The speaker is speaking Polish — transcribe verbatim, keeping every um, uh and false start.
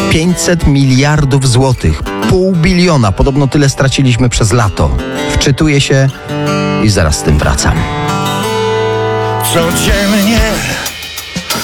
pięćset miliardów złotych, pół biliona, podobno tyle straciliśmy przez lato. Wczytuję się i zaraz z tym wracam. Codziennie